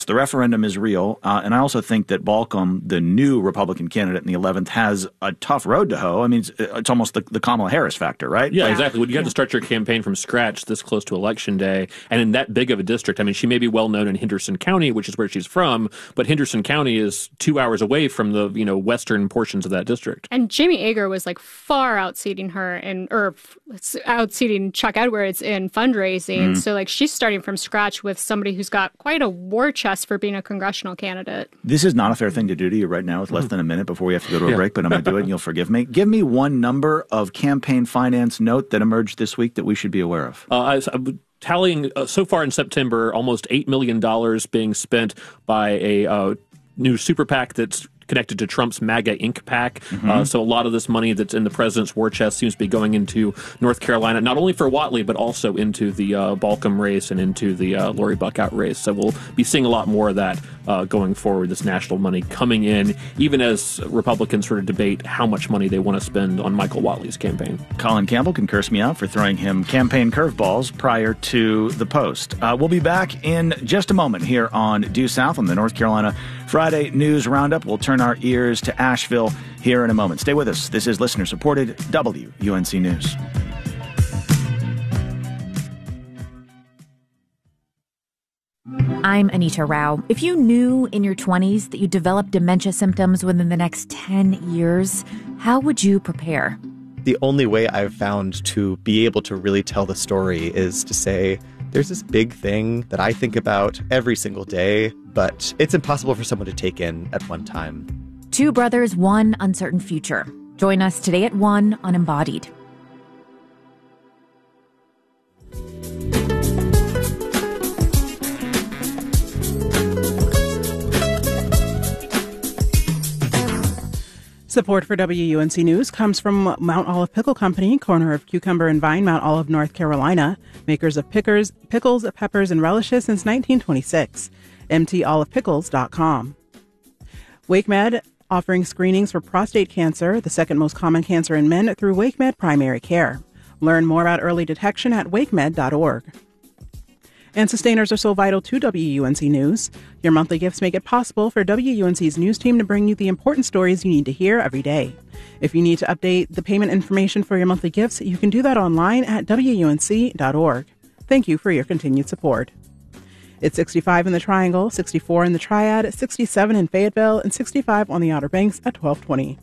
The referendum is real, and I also think that Balcom, the new Republican candidate in the 11th, has a tough road to hoe. I mean, it's almost the Kamala Harris factor, right? Yeah, exactly. When you have to start your campaign from scratch this close to Election Day, and in that big of a district, I mean, she may be well known in Henderson County, which is where she's from, but Henderson County is 2 hours away from the western portions of that district. And Jamie Ager was like far outseating her, outseating Chuck Edwards in fundraising. So like she's starting from scratch with somebody who's got quite a war chest for being a congressional candidate. This is not a fair thing to do to you right now with less than a minute before we have to go to a break, but I'm going to do it and you'll forgive me. Give me one number of campaign finance note that emerged this week that we should be aware of. I'm tallying so far in September, almost $8 million being spent by a new super PAC that's connected to Trump's MAGA Inc. PAC. So a lot of this money that's in the president's war chest seems to be going into North Carolina, not only for Whatley, but also into the Balcom race and into the Lori Buckout race. So we'll be seeing a lot more of that going forward, this national money coming in, even as Republicans sort of debate how much money they want to spend on Michael Whatley's campaign. Colin Campbell can curse me out for throwing him campaign curveballs prior to the post. We'll be back in just a moment here on Due South on the North Carolina Friday News Roundup. We'll turn our ears to Asheville here in a moment. Stay with us. This is listener-supported WUNC News. I'm Anita Rao. If you knew in your 20s that you developed dementia symptoms within the next 10 years, how would you prepare? The only way I've found to be able to really tell the story is to say, there's this big thing that I think about every single day, but it's impossible for someone to take in at one time. Two brothers, one uncertain future. Join us today at 1 on Embodied. Support for WUNC News comes from Mount Olive Pickle Company, corner of Cucumber and Vine, Mount Olive, North Carolina, makers of pickles, peppers, and relishes since 1926. MTOlivePickles.com. WakeMed offering screenings for prostate cancer, the second most common cancer in men, through WakeMed Primary Care. Learn more about early detection at wakemed.org. And sustainers are so vital to WUNC News. Your monthly gifts make it possible for WUNC's news team to bring you the important stories you need to hear every day. If you need to update the payment information for your monthly gifts, you can do that online at WUNC.org. Thank you for your continued support. It's 65 in the Triangle, 64 in the Triad, 67 in Fayetteville, and 65 on the Outer Banks at 1220.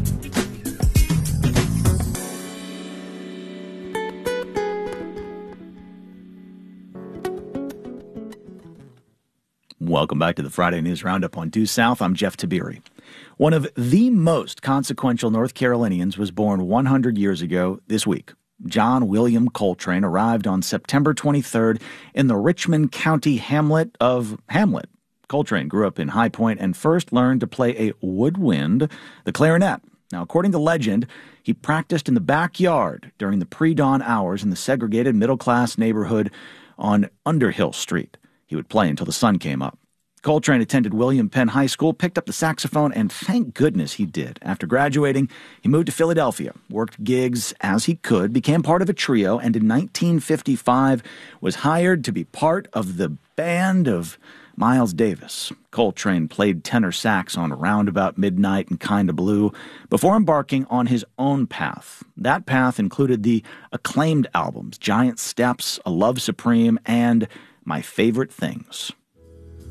Welcome back to the Friday News Roundup on Due South. I'm Jeff Tiberi. One of the most consequential North Carolinians was born 100 years ago this week. John William Coltrane arrived on September 23rd in the Richmond County hamlet of Hamlet. Coltrane grew up in High Point and first learned to play a woodwind, the clarinet. Now, according to legend, he practiced in the backyard during the pre-dawn hours in the segregated middle-class neighborhood on Underhill Street. He would play until the sun came up. Coltrane attended William Penn High School, picked up the saxophone, and thank goodness he did. After graduating, he moved to Philadelphia, worked gigs as he could, became part of a trio, and in 1955 was hired to be part of the band of Miles Davis. Coltrane played tenor sax on Roundabout Midnight and Kinda Blue before embarking on his own path. That path included the acclaimed albums Giant Steps, A Love Supreme, and My Favorite Things.